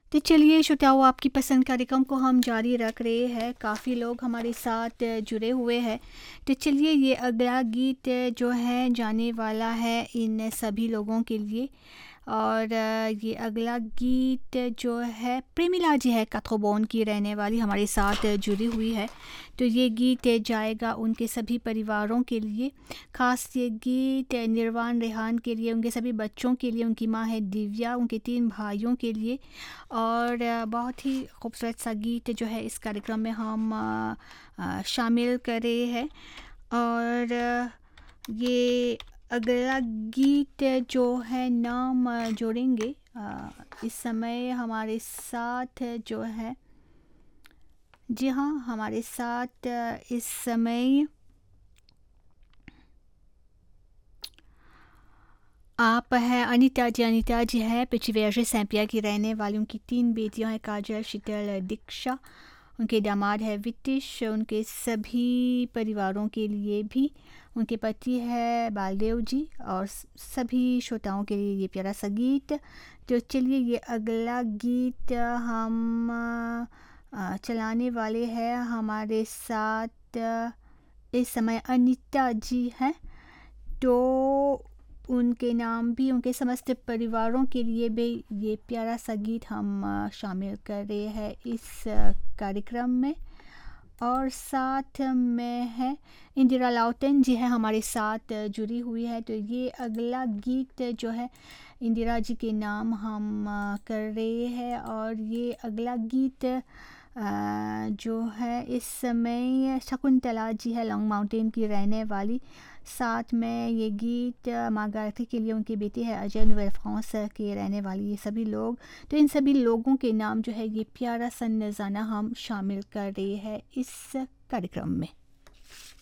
तो चलिए श्रोताओं, आपकी पसंद कार्यक्रम को हम जारी रख रहे हैं। काफ़ी लोग हमारे साथ जुड़े हुए हैं। तो चलिए, ये अगला गीत जो है जाने वाला है इन सभी लोगों के लिए। और ये अगला गीत जो है प्रेमिला जी है, कथोबोन की रहने वाली, हमारे साथ जुड़ी हुई है। तो ये गीत जाएगा उनके सभी परिवारों के लिए। ख़ास ये गीत निर्वाण रेहान के लिए, उनके सभी बच्चों के लिए, उनकी माँ है दिव्या, उनके 3 भाइयों के लिए। और बहुत ही खूबसूरत सा गीत जो है इस कार्यक्रम में हम शामिल कर रहे हैं। और ये अगला गीत जो है नाम जोड़ेंगे इस समय हमारे साथ जो है, जी हाँ, हमारे साथ इस समय आप हैं अनीता जी है पिछवेरे सैंपिया की रहने वाली। उनकी 3 बेटियां हैं, काजल, शीतल, दीक्षा। उनके दामाद है वितिश, उनके सभी परिवारों के लिए भी। उनके पति है बालदेव जी और सभी श्रोताओं के लिए ये प्यारा सा गीत। तो चलिए, ये अगला गीत हम चलाने वाले हैं। हमारे साथ इस समय अनीता जी हैं, तो उनके नाम भी, उनके समस्त परिवारों के लिए भी ये प्यारा सा गीत हम शामिल कर रहे हैं इस कार्यक्रम में। और साथ में है इंदिरा लाउटन जी है, हमारे साथ जुड़ी हुई है। तो ये अगला गीत जो है इंदिरा जी के नाम हम कर रहे हैं। और ये अगला गीत जो है इस समय शकुंतला जी है, लॉन्ग माउंटेन की रहने वाली। साथ में ये गीत माँ गायत्री के लिए, उनके बेटे हैं अजय, नोवेल फ्रांस के रहने वाली, ये सभी लोग। तो इन सभी लोगों के नाम जो है ये प्यारा सा नज़ाना हम शामिल कर रहे हैं इस कार्यक्रम में।